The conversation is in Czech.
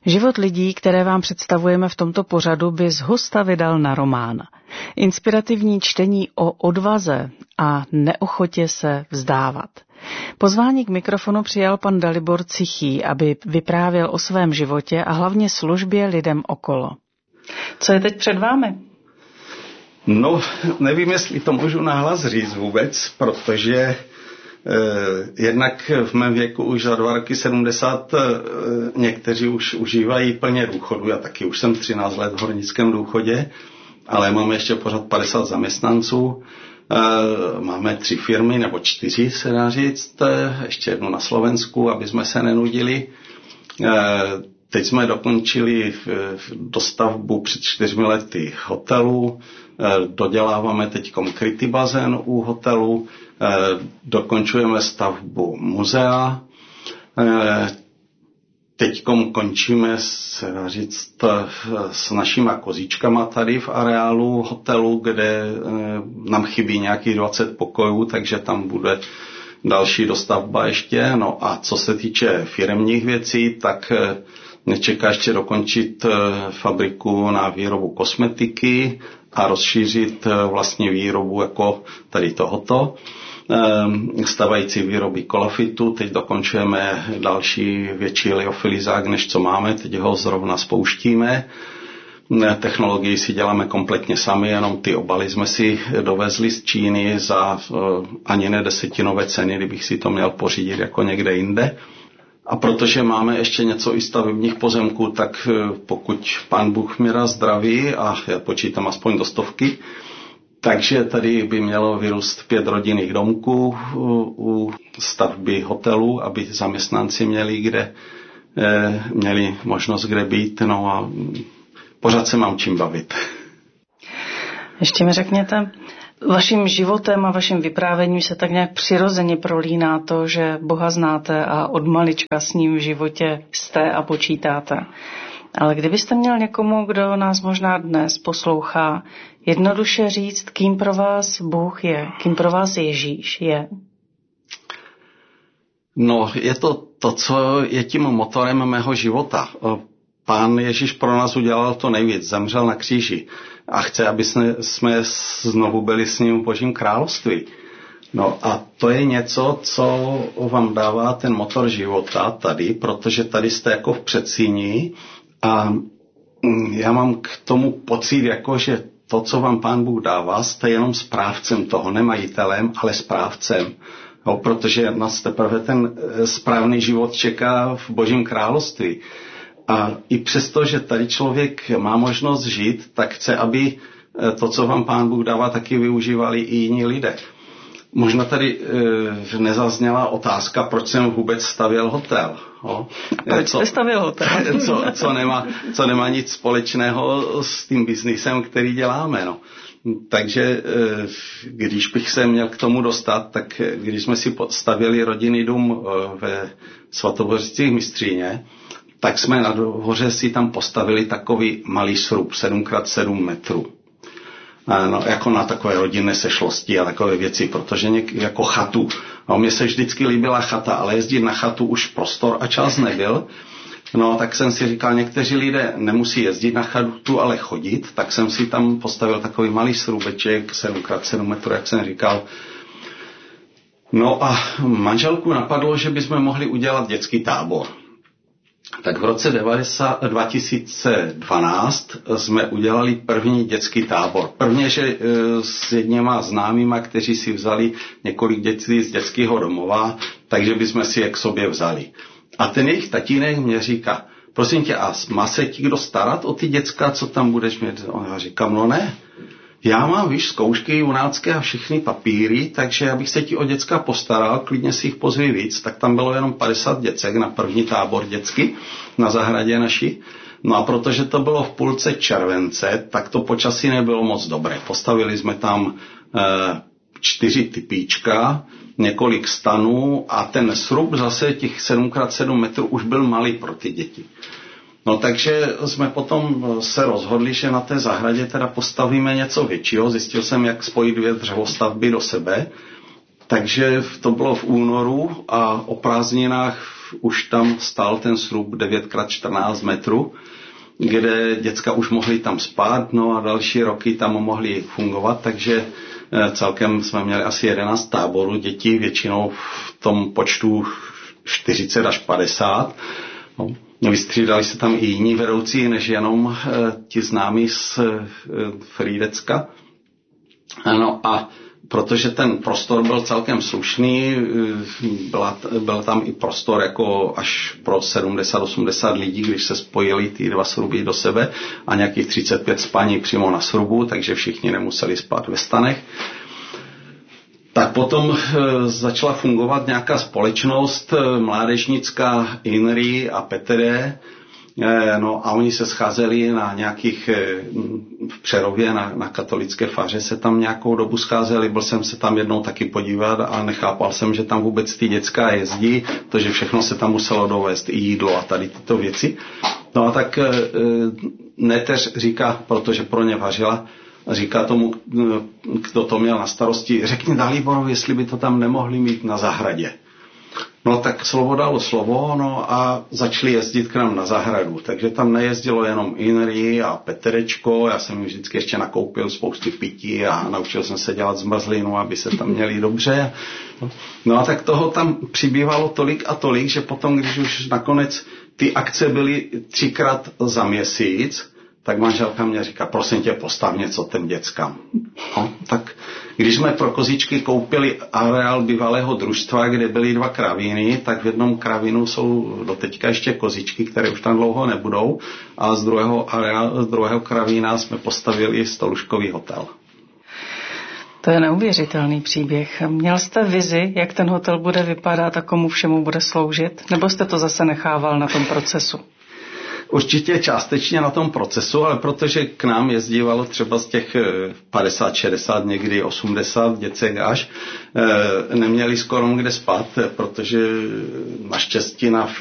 Život lidí, které vám představujeme v tomto pořadu, by zhusta vydal na román. Inspirativní čtení o odvaze a neochotě se vzdávat. Pozvání k mikrofonu přijal pan Dalibor Cichý, aby vyprávěl o svém životě a hlavně službě lidem okolo. Co je teď před vámi? No, nevím, jestli to můžu nahlas říct vůbec, protože jednak v mém věku už za 2 roky 70 někteří už užívají plně důchodu. Já taky už jsem 13 let v hornickém důchodě, ale máme ještě pořád 50 zaměstnanců. Máme 3 firmy, nebo 4 se dá říct, ještě jednu na Slovensku, aby jsme se nenudili. Teď jsme dokončili dostavbu před 4 lety hotelu, doděláváme teď krytý bazén u hotelu, dokončujeme stavbu muzea, teď končíme s našima kozíčkama tady v areálu hotelu, kde nám chybí nějakých 20 pokojů, takže tam bude další dostavba ještě. No a co se týče firemních věcí, tak mě čeká ještě dokončit fabriku na výrobu kosmetiky a rozšířit vlastní výrobu jako tady tohoto. Stavající výroby kolafitu, teď dokončujeme další větší liofilizák, než co máme, teď ho zrovna spouštíme. Technologii si děláme kompletně sami, jenom ty obaly jsme si dovezli z Číny za ani ne 10tinové ceny, kdybych si to měl pořídit jako někde jinde. A protože máme ještě něco i stavebních pozemků, tak pokud Pán Bůh mi dá zdraví, a já počítám aspoň do 100, takže tady by mělo vyrůst 5 rodinných domků u stavby hotelu, aby zaměstnanci měli možnost kde být, no a pořád se mám čím bavit. Ještě mi řekněte, vaším životem a vaším vyprávěním se tak nějak přirozeně prolíná to, že Boha znáte a od malička s ním v životě jste a počítáte. Ale kdybyste měl někomu, kdo nás možná dnes poslouchá, jednoduše říct, kým pro vás Bůh je, kým pro vás Ježíš je? No, je to, co je tím motorem mého života. Pán Ježíš pro nás udělal to nejvíc, zemřel na kříži a chce, aby jsme znovu byli s ním v Božím království. No a to je něco, co vám dává ten motor života tady, protože tady jste jako v předsíni a já mám k tomu pocit, jako že to, co vám Pán Bůh dává, jste jenom správcem toho, ne majitelem, ale správcem. No, protože nás teprve ten správný život čeká v Božím království. A i přesto, že tady člověk má možnost žít, tak chce, aby to, co vám Pán Bůh dává, taky využívali i jiní lidé. Možná tady nezazněla otázka, proč jsem vůbec stavěl hotel. Proč jste stavěl hotel? Co nemá nic společného s tím biznisem, který děláme. No. Takže když bych se měl k tomu dostat, tak když jsme si stavěli rodinný dům ve Svatobořicích Mistříně, tak jsme nahoře si tam postavili takový malý srub 7x7 metrů. No, jako na takové rodinné sešlosti a takové věci, protože jako chatu. No, mně se vždycky líbila chata, ale jezdit na chatu už prostor a čas nebyl. No, tak jsem si říkal, někteří lidé nemusí jezdit na chatu, ale chodit, tak jsem si tam postavil takový malý srubeček 7x7 metrů, jak jsem říkal. No a manželku napadlo, že bychom mohli udělat dětský tábor. Tak v roce 2012 jsme udělali první dětský tábor. Prvně, že s jedněma známýma, kteří si vzali několik dětí z dětského domova, takže bychom si je k sobě vzali. A ten jejich tatínek mě říká, prosím tě, a má se ti kdo starat o ty děcka, co tam budeš mít? Já říkám, no ne. Já mám, víš, zkoušky junácké a všechny papíry, takže já bych se ti o děcka postaral, klidně si jich pozvi víc. Tak tam bylo jenom 50 děcek na první tábor dětsky na zahradě naší. No a protože to bylo v půlce července, tak to počasí nebylo moc dobré. Postavili jsme tam 4 typíčka, několik stanů a ten srub zase těch 7x7 metrů už byl malý pro ty děti. No takže jsme potom se rozhodli, že na té zahradě teda postavíme něco většího. Zjistil jsem, jak spojit 2 dřevostavby do sebe. Takže to bylo v únoru a o prázdninách už tam stál ten srub 9x14 metrů, kde děcka už mohly tam spát, no a další roky tam mohly fungovat, takže celkem jsme měli asi 11 táborů dětí, většinou v tom počtu 40 až 50. No, vystřídali se tam i jiní vedoucí, než jenom ti známí z Frýdecka. No a protože ten prostor byl celkem slušný, byl tam i prostor jako až pro 70-80 lidí, když se spojili ty dva sruby do sebe a nějakých 35 spaní přímo na srubu, takže všichni nemuseli spát ve stanech. Tak potom začala fungovat nějaká společnost mládežnická INRI a PTD, no a oni se scházeli na nějakých, v Přerově na katolické faře se tam nějakou dobu scházeli, byl jsem se tam jednou taky podívat a nechápal jsem, že tam vůbec ty děcka jezdí, protože všechno se tam muselo dovést, i jídlo a tady tyto věci. No a tak neteř říká, protože pro ně vařila, říká tomu, kdo to měl na starosti, řekni Daliborovi, jestli by to tam nemohli mít na zahradě. No tak slovo dalo slovo, no a začali jezdit k nám na zahradu. Takže tam nejezdilo jenom INRI a Peterečko, já jsem jim vždycky ještě nakoupil spousty pití a naučil jsem se dělat zmrzlinu, aby se tam měli dobře. No a tak toho tam přibývalo tolik a tolik, že potom, když už nakonec ty akce byly 3x za měsíc, tak manželka mě říká, prosím tě, postav něco těm dětskám. No, tak když jsme pro kozičky koupili areál bývalého družstva, kde byly 2 kravíny, tak v jednom kravínu jsou doteďka ještě kozičky, které už tam dlouho nebudou, a z druhého kravína jsme postavili stoluškový hotel. To je neuvěřitelný příběh. Měl jste vizi, jak ten hotel bude vypadat a komu všemu bude sloužit? Nebo jste to zase nechával na tom procesu? Určitě částečně na tom procesu, ale protože k nám jezdívalo třeba z těch 50, 60, někdy 80 děcek až, neměli skoro kde spát, protože naštěstí na